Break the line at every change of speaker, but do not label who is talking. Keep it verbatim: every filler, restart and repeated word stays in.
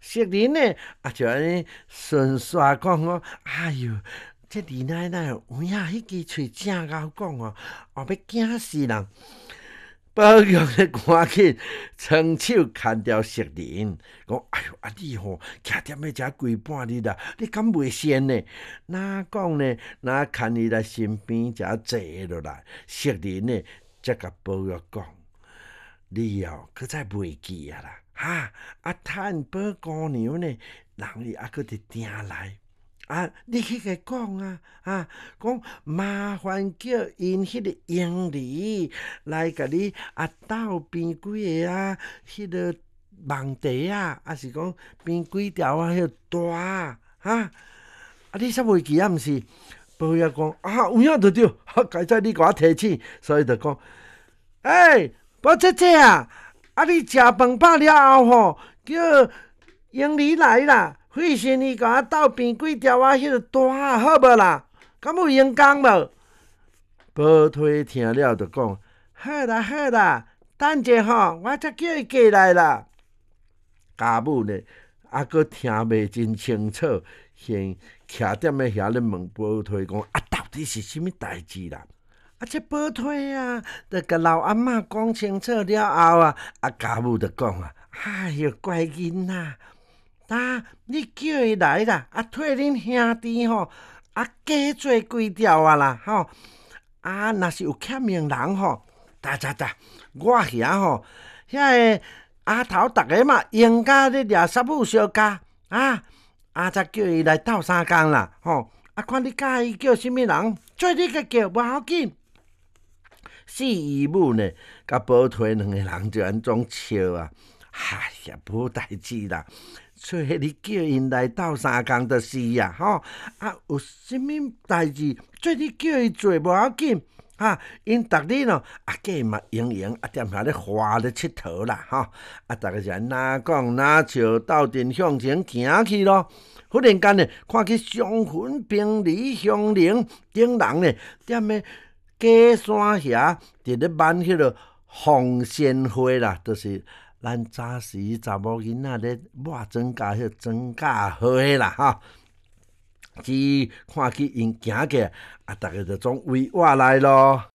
熟人呢，啊就安尼顺续讲哦，哎哟，这李奶奶有影迄支喙正够讲哦，后要惊死人。保养的赶紧双手牵着熟人，讲：哎哟，啊你吼徛踮咧遮规半日啦，你敢袂先呢？哪讲呢？哪牵伊来身边遮坐落来，熟人呢则甲保育讲：你哦，搁再袂记啊啦，哈啊趁宝姑娘呢，人伊还搁伫定来。啊！你去甲讲啊，啊，讲麻烦叫因迄个英儿来甲你啊斗边几个啊，迄、那个梦茶啊，啊是讲边几条啊，迄个大啊，哈啊，你煞袂记啊？毋是？保爷讲啊，有影就对，啊，该在你甲我提醒，所以就讲，哎，宝姐姐啊，啊，你食饭饱了后吼，叫英儿来啦。费心伊甲我斗变几条啊，迄个大啊，好无啦？敢有用功无？保推听了就讲：好啦好啦，等者吼，我则叫伊过来啦。家母呢，还佫听袂真清楚，先徛踮咧遐咧问保推讲：啊，到底是啥物代志啦？啊，这保推啊，着甲老阿嬷讲清楚了后啊，啊家母就讲啊：哎哟，乖囡仔。啊！你叫伊来啦，啊，替恁兄弟吼，啊，加做几条啊啦，吼，啊，若是有欠命人吼，哒哒哒，我遐吼，遐个阿头逐个嘛，用甲咧掠杀母相加，啊，啊，则叫伊来斗相共啦，吼，啊，看你介意叫啥物人，做你个叫无要紧。四姨母呢，甲保推两个人就安怎笑啊？哎呀，无代志啦。所以你叫因来斗相共就是啊，吼啊，有啥物代志，做你叫伊做无要紧，哈，因逐日咯，啊，计嘛闲闲啊，踮遐咧花咧佚佗啦，吼，啊，逐个是哪讲哪笑，斗阵向前行去咯。忽然间呢，看去双魂并离相邻，顶人呢，踮咧假山遐，伫咧挽迄个红鲜花啦，就是。咱早时查某囡仔咧抹庄稼迄庄稼花啦，哈！只看去因行过，啊，逐个就总围我来咯。